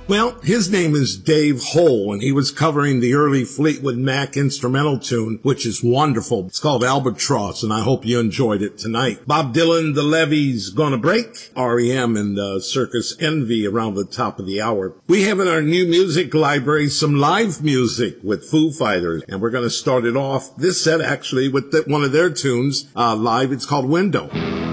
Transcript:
Well, his name is Dave Hole, and he was covering the early Fleetwood Mac instrumental tune, which is wonderful. It's called Albatross, and I hope you enjoyed it tonight. Bob Dylan, The Levee's Gonna Break, REM, and Circus Envy around the top of the hour. We have in our new music library some live music with Foo Fighters, and we're going to start it off, this set actually, with one of their tunes live. It's called Window.